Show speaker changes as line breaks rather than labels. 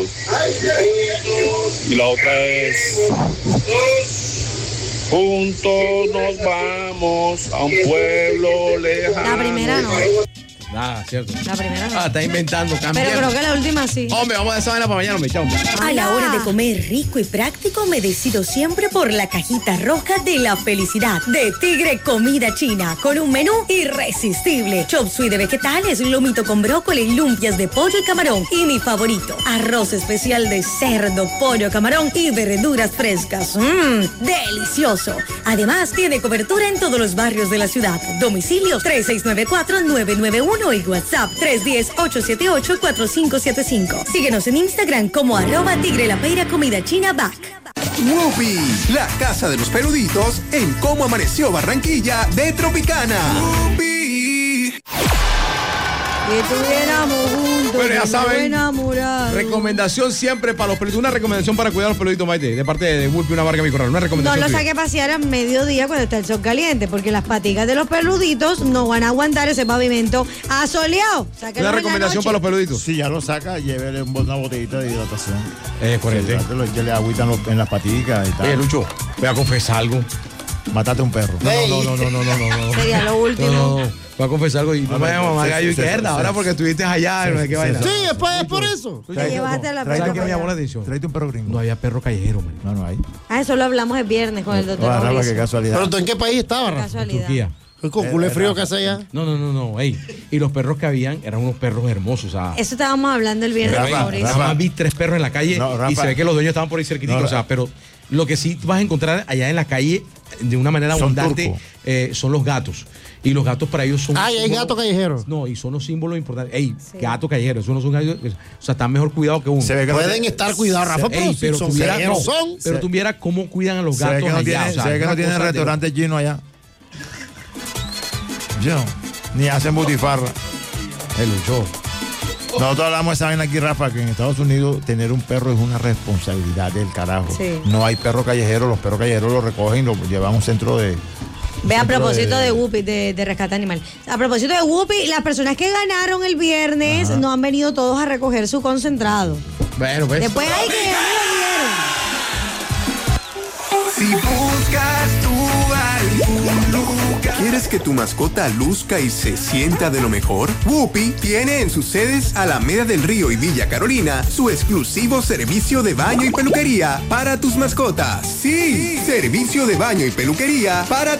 Y la otra es: juntos nos vamos a un pueblo lejano.
La primera no.
Nada, cierto.
La primera no.
Está inventando, cambiando.
Pero creo que la última sí.
Hombre, vamos a esa vaina para mañana, me echamos.
A la hora de comer rico y práctico, me decido siempre por la cajita roja de la felicidad de Tigre Comida China, con un menú irresistible: chop suey de vegetales, lomito con brócoli, lumpias de pollo y camarón, y mi favorito, arroz especial de cerdo, pollo, camarón y verduras frescas. Delicioso. Además, tiene cobertura en todos los barrios de la ciudad. Domicilios 3694-991 y WhatsApp 310-878-4575. Síguenos en Instagram como @Tigre La Peira Comida China Back.
Whoopi, la casa de los peluditos en Cómo Amaneció Barranquilla de Tropicana. Whoopi.
Que estuviéramos juntos.
Bueno, ya saben,
enamorados.
recomendación siempre para los peluditos. Una recomendación para cuidar a los peluditos, Maite, de parte de Whoopi, una marca Mi Corral. Una
No
recomendación.
los saque a pasear a mediodía cuando está el sol caliente, porque las paticas de los peluditos no van a aguantar ese pavimento asoleado.
Una recomendación para los peluditos.
Si ya lo saca, llévele una botellita de hidratación.
Correcto.
Que le agüitan en las paticas y tal.
Lucho, voy a confesar algo.
Mátate un perro.
No.
Sería lo último.
No. Voy a confesar algo y no me llamo mamá gallo izquierda ahora porque estuviste allá. No sé qué vaina.
Sí, es por eso.
Te llevaste a la
¿Sabes
perra
qué me
para
llamó la
allá.
atención?
Tráete un perro gringo.
No había perro callejero, man.
No hay.
Ah, eso lo hablamos el viernes con el doctor
Rafa,
Mauricio.
qué casualidad.
¿Pero tú en qué país estabas, Rafa?
Casualidad.
Turquía.
Con culé frío que hace allá.
No. Ey. Y los perros que habían eran unos perros hermosos. O sea,
Eso estábamos hablando el viernes con
Rafa,
Mauricio.
nada más vi 3 perros en la calle
No,
y se ve que los dueños estaban por ahí cerquiticos.
No,
o sea, pero lo que sí vas a encontrar allá en la calle de una manera
Son
abundante son los gatos. Y los gatos para ellos son.
Ah, y hay gatos callejeros.
No, y son los símbolos importantes. Ey, gatos callejeros, eso no son gatos. O sea, están mejor cuidados que uno.
Se ve que
Pueden estar cuidados, Rafa,
Ey, pero
son
tuviera,
callejeros.
pero tú vieras cómo cuidan a los
Se ve
gatos
que no
allá.
tienen,
o sea,
se ve que
una
no tienen
cosa de-
restaurante chino allá. Yo. Ni hacen butifarra.
Lucho.
Nosotros hablamos de esa vaina aquí, Rafa, que en Estados Unidos tener un perro es una responsabilidad del carajo.
Sí.
No hay perro callejero, los perros callejeros los recogen y los llevan a un centro de...
Ve, a propósito de Whoopi, de rescate animal. A propósito de Whoopi, las personas que ganaron el viernes no han venido todos a recoger su concentrado.
Bueno, pues.
Después hay que
Si buscas tú algún lugar, ¿quieres que tu mascota luzca y se sienta de lo mejor? Whoopi tiene en sus sedes Alameda del Río y Villa Carolina su exclusivo servicio de baño y peluquería para tus mascotas. Sí, servicio de baño y peluquería para